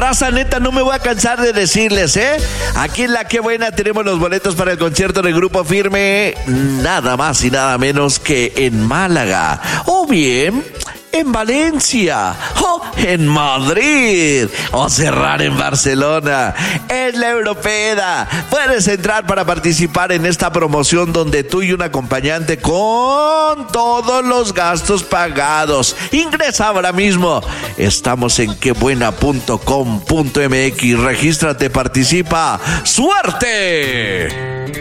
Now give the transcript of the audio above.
Raza, neta, no me voy a cansar de decirles, aquí en La Qué Buena tenemos los boletos para el concierto del Grupo Firme, nada más y nada menos que en Málaga, o bien en Valencia, o en Madrid, o cerrar en Barcelona. Es la Europeda. Puedes entrar para participar en esta promoción donde tú y un acompañante con todos los gastos pagados. Ingresa ahora mismo. Estamos en quebuena.com.mx. Regístrate, participa. ¡Suerte!